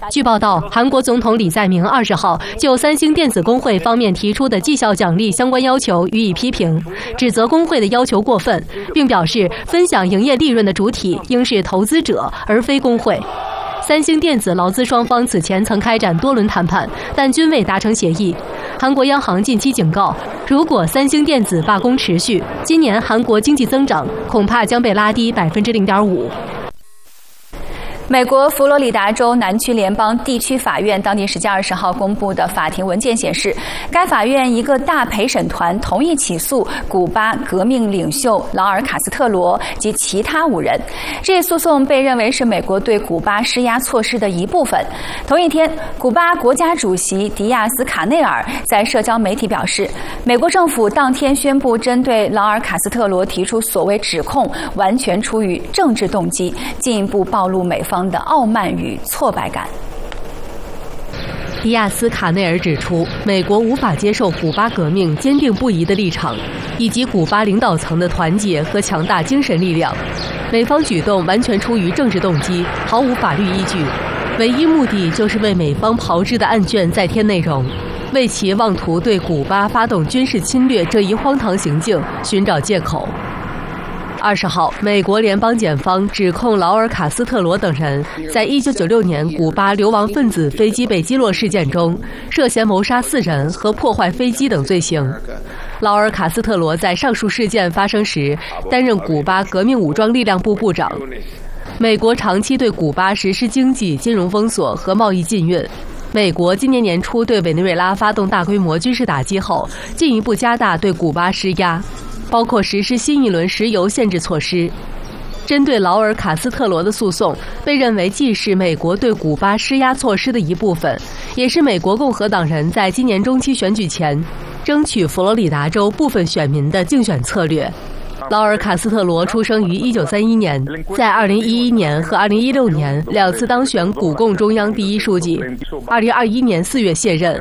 据报道，韩国总统李在明20号就三星电子工会方面提出的绩效奖励相关要求予以批评，指责工会的要求过分，并表示分享营业利润的主体应是投资者而非工会。三星电子劳资双方此前曾开展多轮谈判，但均未达成协议。韩国央行近期警告，如果三星电子罢工持续，今年韩国经济增长恐怕将被拉低0.5%。 美国佛罗里达州南区联邦地区法院当地时间20号公布的法庭文件显示，该法院一个大陪审团同意起诉古巴革命领袖劳尔·卡斯特罗及其他5人。这一诉讼被认为是美国对古巴施压措施的一部分。同一天，古巴国家主席迪亚斯卡内尔在社交媒体表示，美国政府当天宣布针对劳尔·卡斯特罗提出所谓指控，完全出于政治动机，进一步暴露美方的傲慢与挫败感。 迪亚斯卡内尔指出，美国无法接受古巴革命坚定不移的立场，以及古巴领导层的团结和强大精神力量。美方举动完全出于政治动机，毫无法律依据，唯一目的就是为美方炮制的案卷再添内容，为其妄图对古巴发动军事侵略这一荒唐行径寻找借口。20号，美国联邦检方指控劳尔·卡斯特罗等人在1996年古巴流亡分子飞机被击落事件中，涉嫌谋杀4人和破坏飞机等罪行。劳尔·卡斯特罗在上述事件发生时担任古巴革命武装力量部部长。美国长期对古巴实施经济、金融封锁和贸易禁运。美国今年年初对委内瑞拉发动大规模军事打击后，进一步加大对古巴施压，包括实施新一轮石油限制措施。针对劳尔·卡斯特罗的诉讼被认为既是美国对古巴施压措施的一部分，也是美国共和党人在今年中期选举前争取佛罗里达州部分选民的竞选策略。劳尔·卡斯特罗出生于1931年，在2011年和2016年2次当选古共中央第一书记，2021年4月卸任。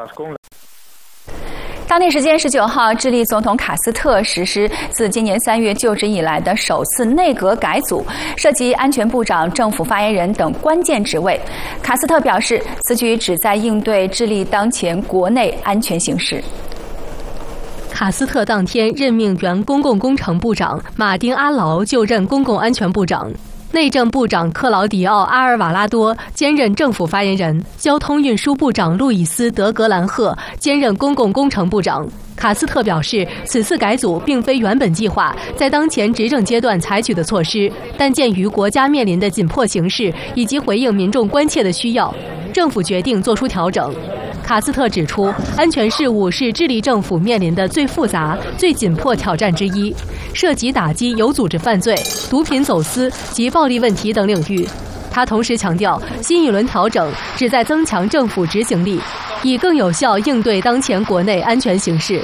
当地时间19号，智利总统卡斯特实施自今年3月就职以来的首次内阁改组，涉及安全部长、政府发言人等关键职位。卡斯特表示，此举旨在应对智利当前国内安全形势。 卡斯特当天任命原公共工程部长马丁·阿劳就任公共安全部长。内政部长克劳迪奥·阿尔瓦拉多兼任政府发言人，交通运输部长路易斯·德格兰赫兼任公共工程部长。卡斯特表示，此次改组并非原本计划在当前执政阶段采取的措施，但鉴于国家面临的紧迫形势以及回应民众关切的需要，政府决定做出调整。卡斯特指出，安全事务是智利政府面临的最复杂、最紧迫挑战之一，涉及打击有组织犯罪、毒品走私及暴力问题等领域。他同时强调，新一轮调整旨在增强政府执行力，以更有效应对当前国内安全形势。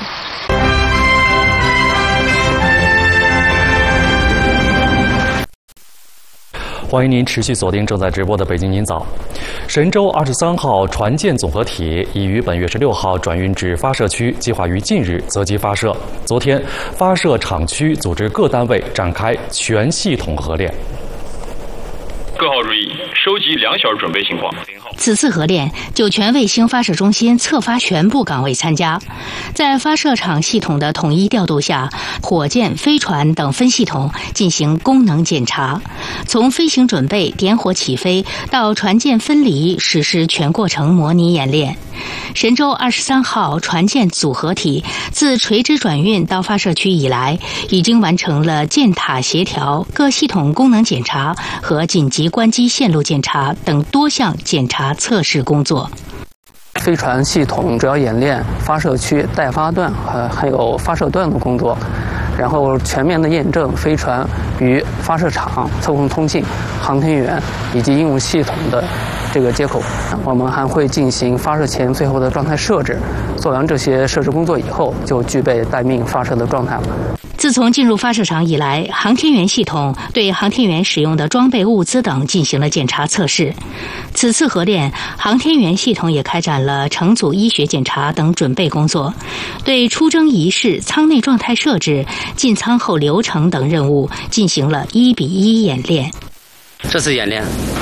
欢迎您持续锁定正在直播的北京今早。神舟23号船舰总合体已于本月16号转运至发射区，计划于近日择机发射。昨天，发射场区组织各单位展开全系统合练。 各号注意，收集2小时准备情况。 此次合练就全卫星发射中心侧发全部岗位参加，在发射场系统的统一调度下，火箭、飞船等分系统进行功能检查，从飞行准备、点火起飞到船舰分离，实施全过程模拟演练。神舟23号船舰组合体自垂直转运到发射区以来，已经完成了舰塔协调、各系统功能检查和紧急关机线路检查等多项检查测试工作。 飞船系统主要演练发射区待发段还有发射段的工作，然后全面的验证飞船与发射场、测控通信、航天员以及应用系统的这个接口。我们还会进行发射前最后的状态设置，做完这些设置工作以后，就具备待命发射的状态了。 自从进入发射场以来，航天员系统对航天员使用的装备物资等进行了检查测试。此次合练，航天员系统也开展了乘组医学检查等准备工作，对出征仪式、舱内状态设置、进舱后流程等任务进行了1:1演练。 这次演练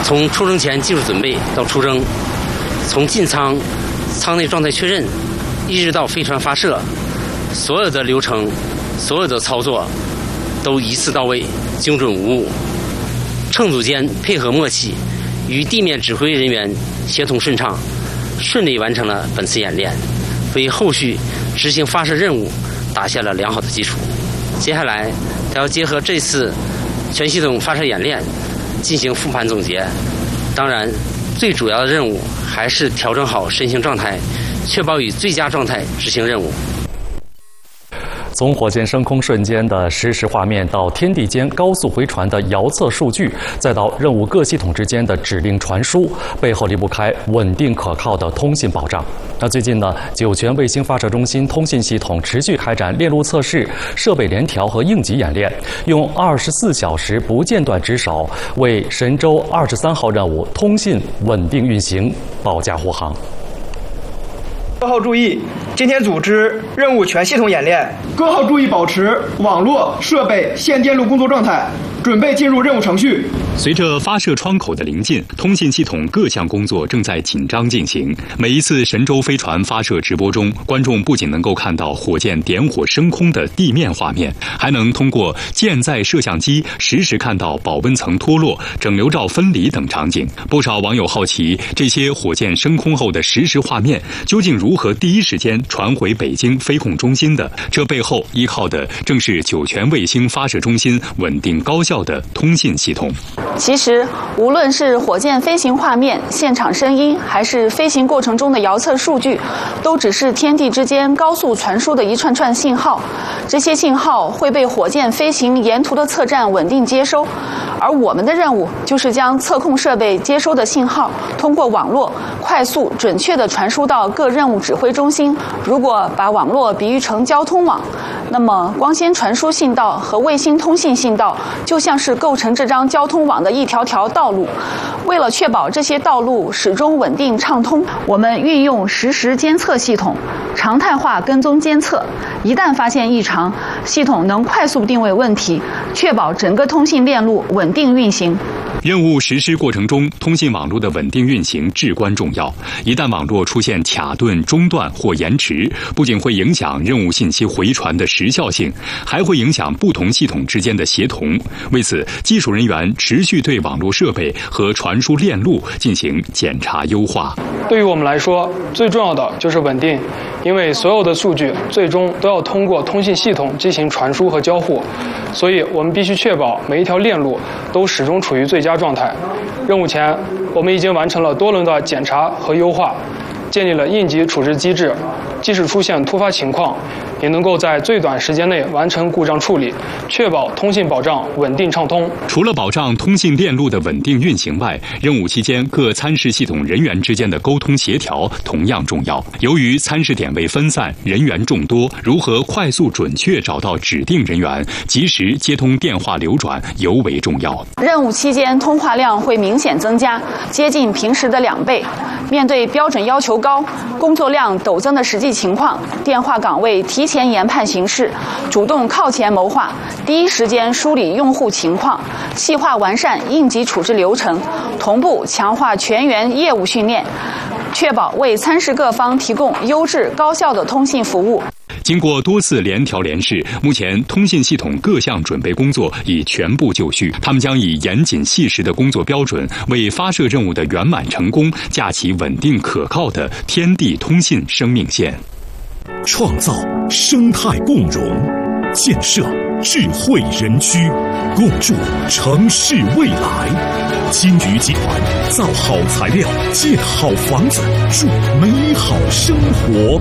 从出征前技术准备到出征，从进舱、舱内状态确认，一直到飞船发射，所有的流程、所有的操作都一次到位、精准无误。乘组间配合默契，与地面指挥人员协同顺畅，顺利完成了本次演练，为后续执行发射任务打下了良好的基础。接下来，还要结合这次全系统发射演练进行复盘总结。当然，最主要的任务还是调整好身形状态，确保以最佳状态执行任务。 从火箭升空瞬间的实时画面到天地间高速回传的遥测数据，再到任务各系统之间的指令传输，背后离不开稳定可靠的通信保障。那最近呢，酒泉卫星发射中心通信系统持续开展链路测试、设备联调和应急演练，用24小时不间断值守，为神舟23号任务通信稳定运行保驾护航。 各号注意，今天组织任务全系统演练，各号注意保持网络、设备、线电路工作状态，准备进入任务程序。 随着发射窗口的临近，通信系统各项工作正在紧张进行。每一次神舟飞船发射直播中，观众不仅能够看到火箭点火升空的地面画面，还能通过舰载摄像机实时看到保温层脱落、整流罩分离等场景。不少网友好奇，这些火箭升空后的实时画面究竟如何第一时间传回北京飞控中心的？这背后依靠的正是酒泉卫星发射中心稳定高效的通信系统。 其实，无论是火箭飞行画面、现场声音，还是飞行过程中的遥测数据，都只是天地之间高速传输的一串串信号。这些信号会被火箭飞行沿途的测站稳定接收，而我们的任务就是将测控设备接收的信号通过网络快速、准确地传输到各任务指挥中心。如果把网络比喻成交通网，那么光纤传输信道和卫星通信信道就像是构成这张交通网的一条条道路。为了确保这些道路始终稳定畅通，我们运用实时监测系统，常态化跟踪监测。一旦发现异常，系统能快速定位问题，确保整个通信链路稳定运行。 任务实施过程中，通信网络的稳定运行至关重要。一旦网络出现卡顿、中断或延迟，不仅会影响任务信息回传的时效性，还会影响不同系统之间的协同。为此，技术人员持续对网络设备和传输链路进行检查优化。 对于我们来说，最重要的就是稳定，因为所有的数据最终都要通过通信系统进行传输和交互，所以我们必须确保每一条链路都始终处于最佳状态。任务前，我们已经完成了多轮的检查和优化，建立了应急处置机制，即使出现突发情况，也能够在最短时间内完成故障处理，确保通信保障稳定畅通。 除了保障通信链路的稳定运行外，任务期间各参试系统人员之间的沟通协调同样重要。由于参试点位分散，人员众多，如何快速准确找到指定人员，及时接通电话流转尤为重要。 任务期间通话量会明显增加，接近平时的2倍。面对标准要求高、工作量陡增的实际情况，电话岗位提前研判形势，主动靠前谋划，第一时间梳理用户情况，细化完善应急处置流程，同步强化全员业务训练，确保为参试各方提供优质高效的通信服务。 经过多次联调联试，目前通信系统各项准备工作已全部就绪。他们将以严谨细实的工作标准，为发射任务的圆满成功架起稳定可靠的天地通信生命线。 创造生态共融，建设智慧人居，共筑城市未来。金鱼集团造好材料，建好房子，筑美好生活。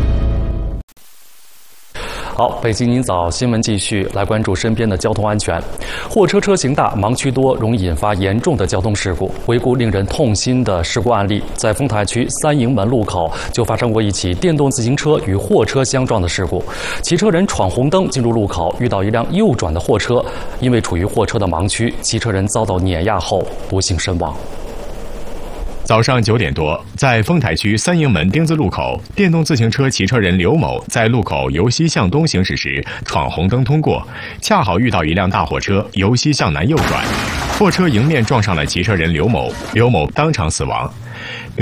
好，北京您早新闻继续来关注身边的交通安全。货车车型大，盲区多，容易引发严重的交通事故。回顾令人痛心的事故案例，在丰台区三营门路口就发生过一起电动自行车与货车相撞的事故。骑车人闯红灯进入路口，遇到一辆右转的货车，因为处于货车的盲区，骑车人遭到碾压后不幸身亡。 早上9点多，在丰台区三营门丁字路口，电动自行车骑车人刘某在路口由西向东行驶时闯红灯通过，恰好遇到一辆大货车由西向南右转， 货车迎面撞上了骑车人刘某，刘某当场死亡。